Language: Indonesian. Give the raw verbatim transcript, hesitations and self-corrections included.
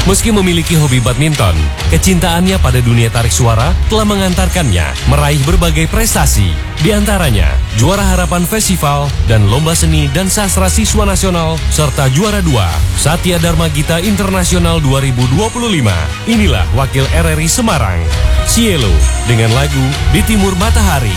Meski memiliki hobi badminton, kecintaannya pada dunia tarik suara telah mengantarkannya meraih berbagai prestasi. Di antaranya, juara harapan festival dan lomba seni dan sastra siswa nasional, serta juara dua Satya Dharma Gita Internasional dua ribu dua puluh lima. Inilah wakil R R I Semarang, Cielo, dengan lagu Di Timur Matahari.